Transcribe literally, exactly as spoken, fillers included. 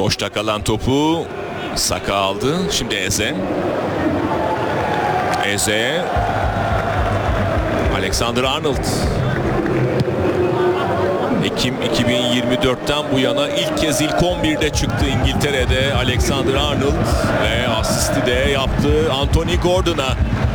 Boşta kalan topu Saka aldı. Şimdi Eze. Eze. Alexander-Arnold. Ekim iki bin yirmi dörtten bu yana ilk kez ilk on birde çıktı İngiltere'de Alexander-Arnold ve asisti de yaptı Anthony Gordon'a.